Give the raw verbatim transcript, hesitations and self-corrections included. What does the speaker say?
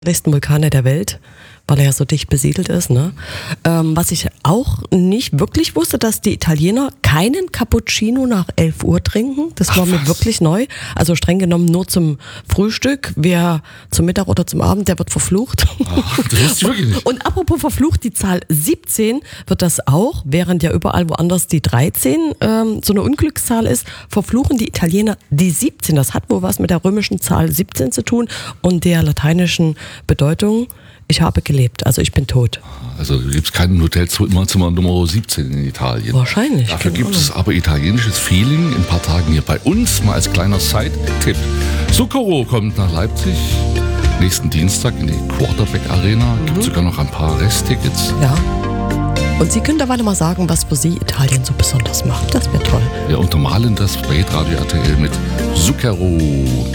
nördlichsten Vulkane der Welt, weil er ja so dicht besiedelt ist. Ne? Ähm, was ich auch nicht wirklich wusste, dass die Italiener keinen Cappuccino nach elf Uhr trinken. Das war Ach, mir was? wirklich neu. Also streng genommen nur zum Frühstück. Wer zum Mittag oder zum Abend, der wird verflucht. Ach, das wusste ich wirklich nicht. Und apropos verflucht, die Zahl siebzehn wird das auch, während ja überall woanders die dreizehn ähm, so eine Unglückszahl ist, verfluchen die Italiener die siebzehn. Das hat wohl was mit der römischen Zahl siebzehn zu tun und der lateinischen Bedeutung. Ich habe gelebt, also ich bin tot. Also gibt es kein Hotelzimmer Nummer siebzehn in Italien. Wahrscheinlich. Dafür keine gibt es Ahnung. aber italienisches Feeling in ein paar Tagen hier bei uns, mal als kleiner Side-Tipp. Zucchero kommt nach Leipzig nächsten Dienstag in die Quarterback Arena. Gibt Mhm. sogar noch ein paar Resttickets. Ja. Und Sie können derweil mal sagen, was für Sie Italien so besonders macht. Das wäre toll. Wir untermalen das bei Radio R T L mit Zucchero.